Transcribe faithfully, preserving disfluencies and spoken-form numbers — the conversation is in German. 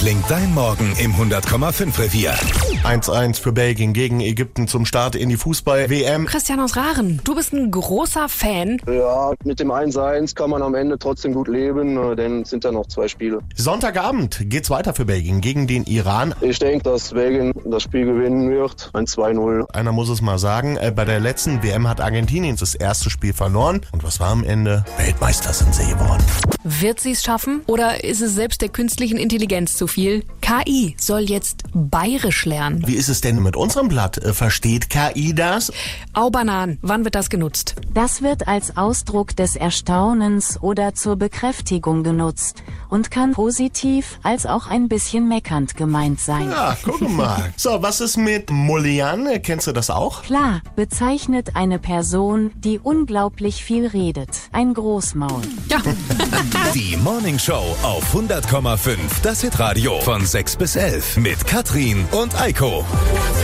klingt dein Morgen im hundert Komma fünf Revier. eins eins für Belgien gegen Ägypten zum Start in die Fußball-W M. Christian aus Rahren, du bist ein großer Fan. Ja, mit dem eins eins kann man am Ende trotzdem gut leben, denn es sind ja noch zwei Spiele. Sonntagabend geht's weiter für Belgien gegen den Iran. Ich denke, dass Belgien das Spiel gewinnen wird, ein zwei null. Einer muss es mal sagen, äh, bei der letzten W M hat Argentinien das erste Spiel verloren. Und was war am Ende? Weltmeister sind sie geworden. Wird sie es schaffen oder ist es selbst der künstlichen Intelligenz zu viel? K I soll jetzt Bayerisch lernen. Wie ist es denn mit unserem Blatt? Äh, Versteht K I das? Aubanan, wann wird das genutzt? Das wird als Ausdruck des Erstaunens oder zur Bekräftigung genutzt und kann positiv als auch ein bisschen meckernd gemeint sein. Ja, guck mal. So, was ist mit Mullian? Kennst du das auch? Klar, bezeichnet eine Person, die unglaublich viel redet. Ein Großmaul. Ja. Die Morning Show auf hundert Komma fünf. Das Hitradio von sechs bis elf mit Katrin und Eiko.